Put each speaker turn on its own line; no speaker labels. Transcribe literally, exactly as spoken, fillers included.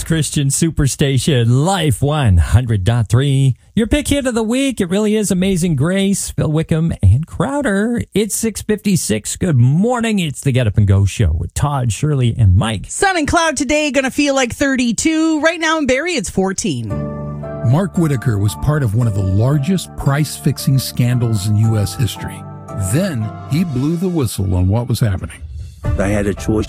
Christian Superstation, Life one hundred point three. Your pick hit of the week, it really is Amazing Grace, Phil Wickham and Crowder. It's six fifty-six. Good morning. It's the Get Up and Go Show with Todd, Shirley, and Mike.
Sun and cloud today, going to feel like thirty-two. Right now in Barrie, it's fourteen.
Mark Whitaker was part of one of the largest price-fixing scandals in U S history. Then he blew the whistle on what was happening.
I had a choice